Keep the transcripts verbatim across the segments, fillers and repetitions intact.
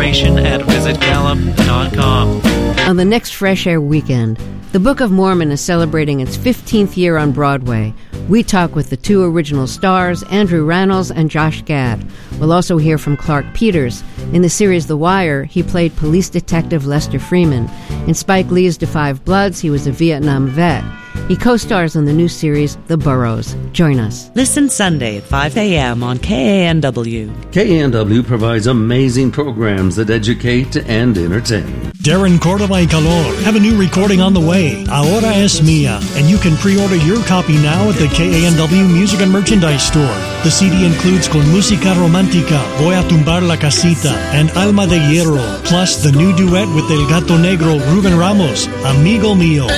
information at visit gallup dot com. On the next Fresh Air weekend, the Book of Mormon is celebrating its fifteenth year on Broadway. We talk with the two original stars, Andrew Rannells and Josh Gad. We'll also hear from Clark Peters. In the series The Wire, he played police detective Lester Freeman. In Spike Lee's Da five Bloods, he was a Vietnam vet. He co-stars on the new series The Burrows. Join us. Listen Sunday at five a.m. on K A N W. K A N W provides amazing programs that educate and entertain. Darren Cordova y Calor have a new recording on the way, Ahora es Mía, and you can pre-order your copy now at the K A N W Music and Merchandise Store. The C D includes Con Música Romántica, Voy a Tumbar la Casita, and Alma de Hierro, plus the new duet with El Gato Negro, Ruben Ramos, Amigo Mío.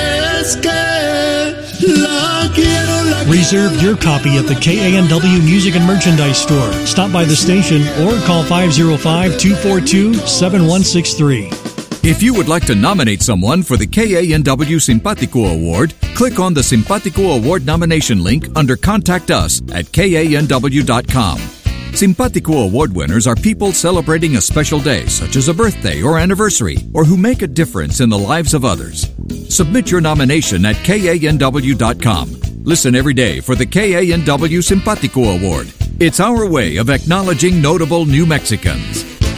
Reserve your copy at the K A N W Music and Merchandise Store. Stop by the station or call five oh five, two four two, seven one six three. If you would like to nominate someone for the K A N W Simpatico Award, click on the Simpatico Award nomination link under Contact Us at K A N W dot com. Simpatico Award winners are people celebrating a special day, such as a birthday or anniversary, or who make a difference in the lives of others. Submit your nomination at K A N W dot com. Listen every day for the K A N W Simpatico Award. It's our way of acknowledging notable New Mexicans.